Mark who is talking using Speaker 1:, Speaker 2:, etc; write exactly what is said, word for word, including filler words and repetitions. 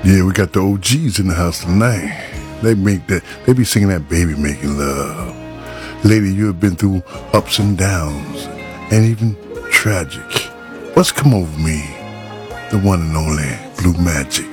Speaker 1: Yeah, we got the O Gs in the house tonight. They make that, they be singing that baby making love. Lady, you have been through ups and downs, and even tragic. What's come over me? The one and only Blue Magic.